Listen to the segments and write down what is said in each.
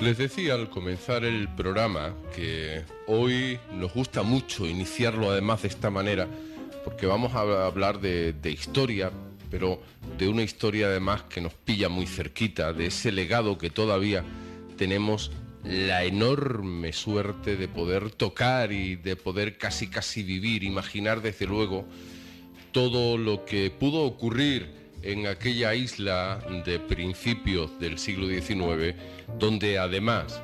Les decía al comenzar el programa que hoy nos gusta mucho iniciarlo además de esta manera, porque vamos a hablar de historia, pero de una historia además que nos pilla muy cerquita, de ese legado que todavía tenemos la enorme suerte de poder tocar y de poder casi vivir, imaginar desde luego todo lo que pudo ocurrir en aquella isla de principios del siglo XIX, donde además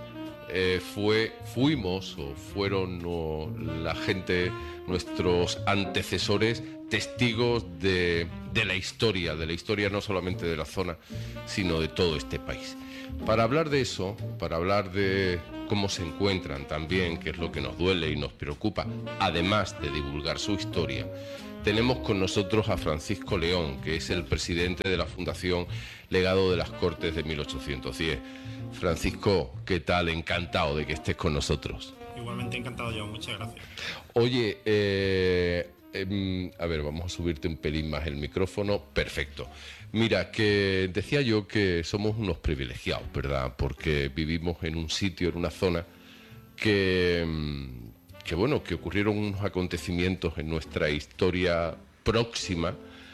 fueron la gente, nuestros antecesores, testigos de la historia no solamente de la zona, sino de todo este país. Para hablar de eso, para hablar de cómo se encuentran también, qué es lo que nos duele y nos preocupa, además de divulgar su historia, tenemos con nosotros a Francisco León, que es el presidente de la Fundación Legado de las Cortes de 1810. Francisco, ¿qué tal? Encantado de que estés con nosotros. Igualmente encantado yo, muchas gracias. Oye, a ver, vamos a subirte un pelín más el micrófono. Perfecto. Mira, que decía yo que somos unos privilegiados, ¿verdad? Porque vivimos en un sitio, en una zona que ocurrieron unos acontecimientos en nuestra historia próxima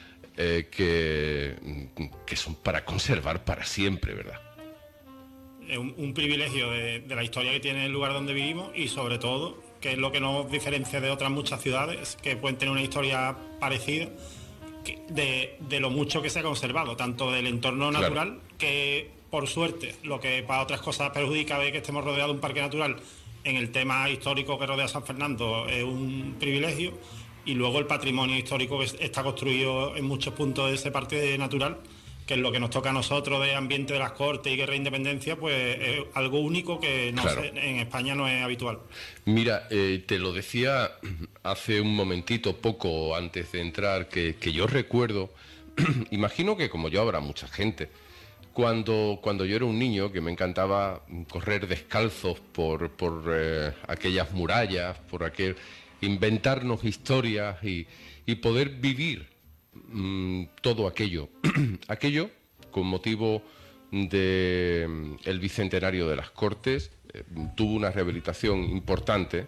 que son para conservar para siempre, ¿verdad? Es un privilegio de la historia que tiene el lugar donde vivimos y sobre todo, que es lo que nos diferencia de otras muchas ciudades que pueden tener una historia parecida, de lo mucho que se ha conservado, tanto del entorno natural, claro, que por suerte, lo que para otras cosas perjudica es que estemos rodeados de un parque natural. En el tema histórico que rodea San Fernando es un privilegio, y luego el patrimonio histórico que está construido en muchos puntos de ese parque natural, que es lo que nos toca a nosotros de ambiente de las Cortes y guerra de independencia, pues es algo único que claro, en España no es habitual. Mira, te lo decía hace un momentito, poco antes de entrar, que yo recuerdo, imagino que como yo habrá mucha gente, cuando yo era un niño, que me encantaba correr descalzos por aquellas murallas, inventarnos historias y poder vivir todo aquello. Aquello con motivo del bicentenario de las Cortes, tuvo una rehabilitación importante,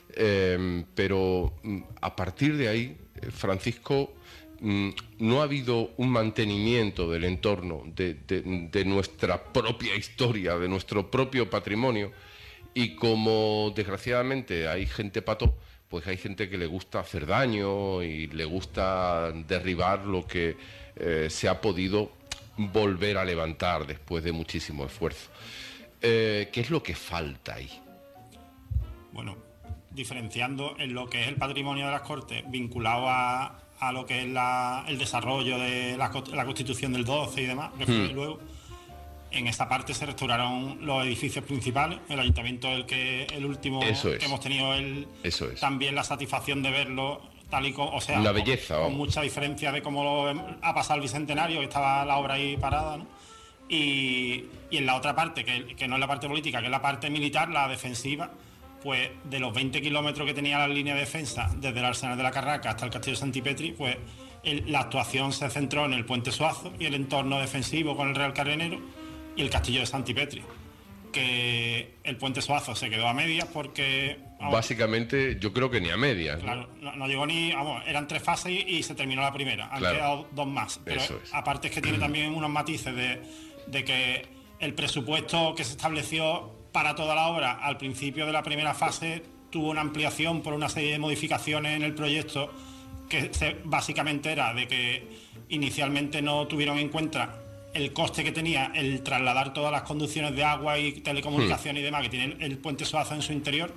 pero a partir de ahí, Francisco, no ha habido un mantenimiento del entorno, de nuestra propia historia, de nuestro propio patrimonio, y como desgraciadamente hay gente pato, pues hay gente que le gusta hacer daño y le gusta derribar lo que se ha podido volver a levantar después de muchísimo esfuerzo. ¿Qué es lo que falta ahí? Bueno, diferenciando en lo que es el patrimonio de las Cortes vinculado a lo que es el desarrollo de la Constitución del 12 y demás, luego en esa parte se restauraron los edificios principales. El ayuntamiento el último que hemos tenido, también la satisfacción de verlo tal y como, o sea, una belleza, con mucha diferencia de cómo ha pasado el bicentenario, que estaba la obra ahí parada, ¿no? Y en la otra parte, que no es la parte política, que es la parte militar, la defensiva, pues de los 20 kilómetros que tenía la línea de defensa desde el Arsenal de la Carraca hasta el Castillo de Santipetri, pues la actuación se centró en el Puente Suazo y el entorno defensivo con el Real Cardenero y el Castillo de Santipetri, que el Puente Suazo se quedó a medias porque... Básicamente, yo creo que ni a medias. Claro, no llegó ni... eran 3 fases y se terminó la primera. Han quedado 2 más. Pero aparte es que tiene también unos matices de que el presupuesto que se estableció para toda la obra al principio de la primera fase tuvo una ampliación por una serie de modificaciones en el proyecto que básicamente era de que inicialmente no tuvieron en cuenta el coste que tenía el trasladar todas las conducciones de agua y telecomunicación y demás que tiene el Puente Suazo en su interior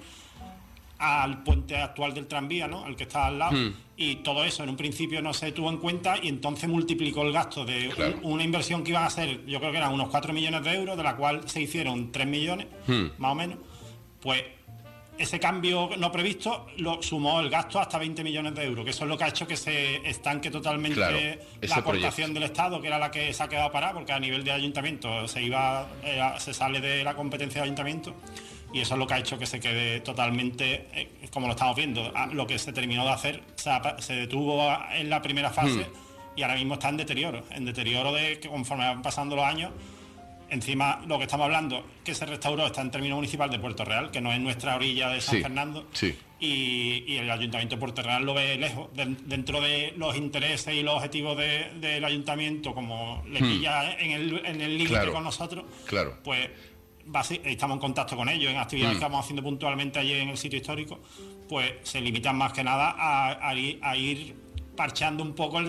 al puente actual del tranvía, ¿no? Al que está al lado, y todo eso en un principio no se tuvo en cuenta y entonces multiplicó el gasto de una inversión que iban a ser, yo creo que eran unos 4 millones de euros, de la cual se hicieron 3 millones, más o menos. Pues ese cambio no previsto lo sumó el gasto hasta 20 millones de euros, que eso es lo que ha hecho que se estanque totalmente la aportación del Estado, que era la que se ha quedado parada, porque a nivel de ayuntamiento se sale de la competencia de ayuntamiento, y eso es lo que ha hecho que se quede totalmente, como lo estamos viendo. Lo que se terminó de hacer se detuvo en la primera fase y ahora mismo está en deterioro de que conforme van pasando los años Encima, lo que estamos hablando, que se restauró, está en término municipal de Puerto Real, que no es nuestra orilla de San Fernando. Sí. Y el Ayuntamiento de Puerto Real lo ve lejos. Dentro de los intereses y los objetivos del Ayuntamiento, como le pilla en el límite con nosotros, pues estamos en contacto con ellos en actividades que estamos haciendo puntualmente allí en el sitio histórico, pues se limitan más que nada a ir parchando un poco,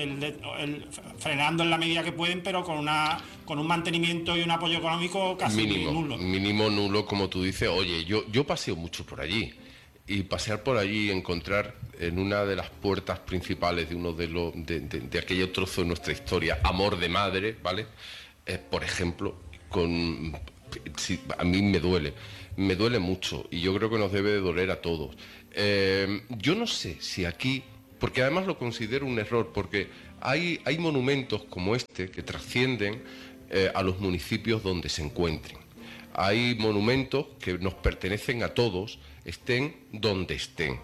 frenando en la medida que pueden, pero con un mantenimiento y un apoyo económico casi nulo. Mínimo nulo, como tú dices. Oye, yo paseo mucho por allí, y pasear por allí y encontrar en una de las puertas principales de uno de aquellos trozos de nuestra historia, Amor de Madre, ¿vale? Por ejemplo, a mí me duele mucho, y yo creo que nos debe de doler a todos. Yo no sé si aquí, porque además lo considero un error, porque hay monumentos como este que trascienden a los municipios donde se encuentren. Hay monumentos que nos pertenecen a todos, estén donde estén.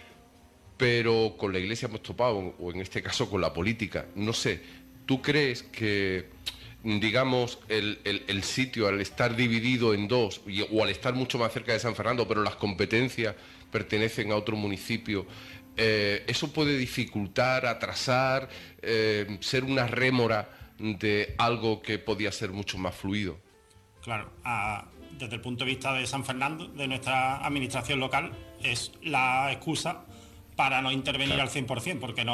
Pero con la Iglesia hemos topado, o en este caso con la política. No sé, ¿tú crees que, digamos, el sitio, al estar dividido en dos, o al estar mucho más cerca de San Fernando, pero las competencias pertenecen a otro municipio, eso puede dificultar, atrasar, ser una rémora de algo que podía ser mucho más fluido? Claro, desde el punto de vista de San Fernando, de nuestra administración local, es la excusa para no intervenir al 100%, porque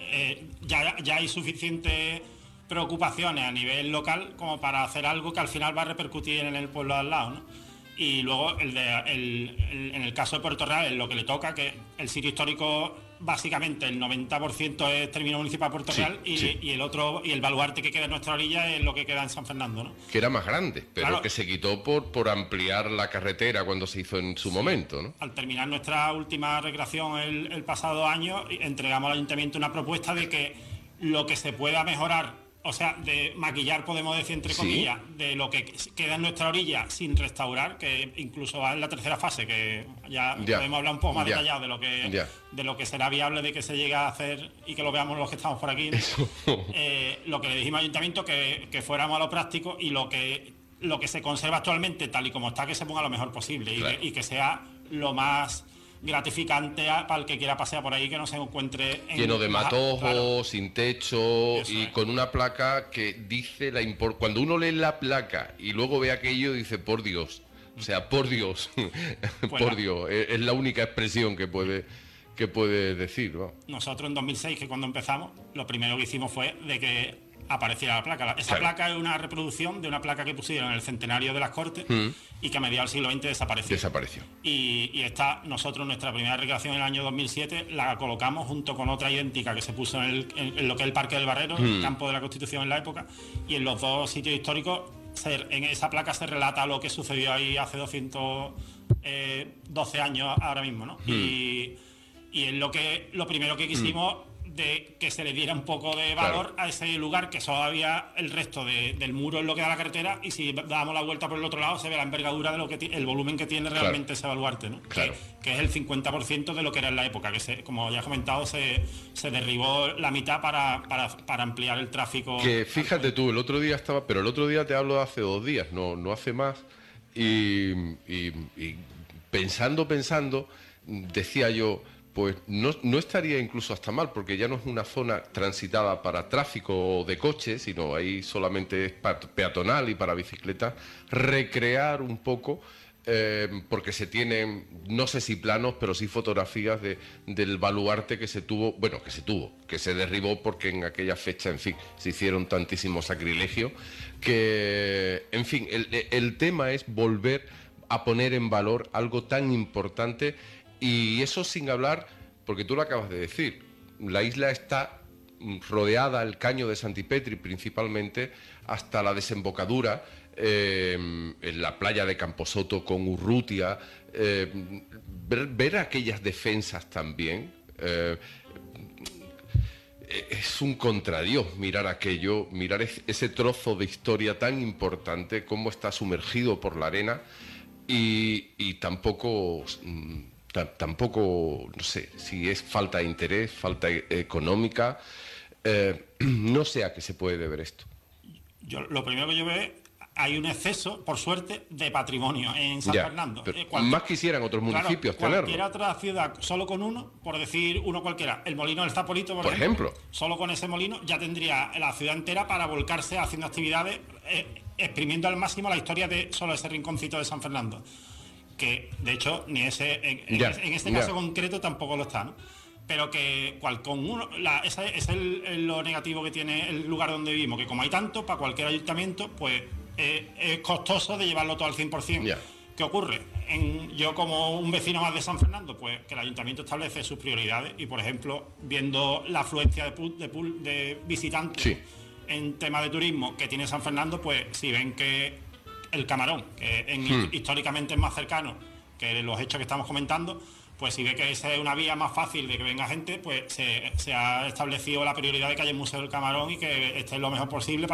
ya hay suficientes preocupaciones a nivel local como para hacer algo que al final va a repercutir en el pueblo de al lado, ¿no? Y luego en el caso de Puerto Real, es lo que le toca, que el sitio histórico básicamente el 90% es término municipal de Puerto Real, y el otro, y el baluarte que queda en nuestra orilla es lo que queda en San Fernando, ¿no? Que era más grande, pero que se quitó por ampliar la carretera cuando se hizo en su momento, ¿no? Al terminar nuestra última recreación el pasado año, entregamos al Ayuntamiento una propuesta de que lo que se pueda mejorar, o sea, de maquillar, podemos decir entre comillas, de lo que queda en nuestra orilla sin restaurar, que incluso va en la tercera fase, que ya podemos hablar un poco más detallado de lo que será viable de que se llegue a hacer y que lo veamos los que estamos por aquí, ¿no? Lo que le dijimos al Ayuntamiento, que fuéramos a lo práctico, y lo que se conserva actualmente tal y como está, que se ponga lo mejor posible, y que sea lo más gratificante para el que quiera pasear por ahí, que no se encuentre lleno de matojos, sin techo, y con una placa que dice cuando uno lee la placa y luego ve aquello, dice por Dios, o sea, por Dios, por Dios, es la única expresión que puede decir, ¿no? Nosotros en 2006, que cuando empezamos, lo primero que hicimos fue de que apareciera la placa. Esa placa es una reproducción de una placa que pusieron en el centenario de las Cortes y que a mediados del siglo XX desapareció. Y nosotros, nuestra primera recreación en el año 2007, la colocamos junto con otra idéntica que se puso en lo que es el Parque del Barrero, el campo de la Constitución en la época, y en los dos sitios históricos, en esa placa se relata lo que sucedió ahí hace 212 años ahora mismo, ¿no? Y es lo primero que quisimos, de que se le diera un poco de valor a ese lugar, que solo había el resto del muro en lo que da la carretera, y si damos la vuelta por el otro lado se ve la envergadura de lo que el volumen que tiene realmente ese baluarte, ¿no? Que es el 50% de lo que era en la época, que como ya he comentado, se derribó la mitad para ampliar el tráfico. Que fíjate tú, el otro día te hablo de hace 2 días, no hace más, y pensando, decía yo, pues no estaría incluso hasta mal, porque ya no es una zona transitada para tráfico de coches, sino ahí solamente es peatonal y para bicicletas, recrear un poco, porque se tienen, no sé si planos, pero sí fotografías del baluarte que se derribó porque en aquella fecha, en fin, se hicieron tantísimos sacrilegios, que, en fin, el tema es volver a poner en valor algo tan importante. Y eso sin hablar, porque tú lo acabas de decir, la isla está rodeada, el caño de Santipetri principalmente, hasta la desembocadura, en la playa de Camposoto con Urrutia, ver aquellas defensas también, es un contradios mirar aquello, mirar ese trozo de historia tan importante, cómo está sumergido por la arena, y tampoco, no sé si es falta de interés, falta económica, no sé a qué se puede deber esto. Lo primero que yo veo es hay un exceso, por suerte, de patrimonio en San Fernando. Pero más quisieran otros municipios tenerlo. Cualquier otra ciudad, solo con uno, por decir uno cualquiera, el molino del Zapolito, por ejemplo, solo con ese molino ya tendría la ciudad entera para volcarse haciendo actividades, exprimiendo al máximo la historia de solo ese rinconcito de San Fernando. Que, de hecho, ni ese en este caso concreto tampoco lo está, ¿no? Pero que con uno, ese es lo negativo que tiene el lugar donde vivimos, que como hay tanto, para cualquier ayuntamiento, pues es costoso de llevarlo todo al 100%. ¿Qué ocurre? Yo como un vecino más de San Fernando, pues que el ayuntamiento establece sus prioridades y, por ejemplo, viendo la afluencia de visitantes en tema de turismo que tiene San Fernando, pues si ven que el Camarón, que históricamente es más cercano que los hechos que estamos comentando, pues si ve que esa es una vía más fácil de que venga gente, pues se ha establecido la prioridad de que haya un Museo del Camarón y que esté lo mejor posible